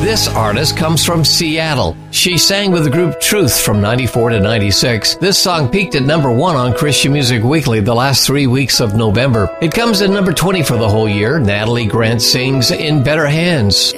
This artist comes from Seattle. She sang with the group Truth from 94 to 96. This song peaked at number 1 on Christian Music Weekly the last 3 weeks of November. It comes in number 20 for the whole year. Natalie Grant sings In Better Hands.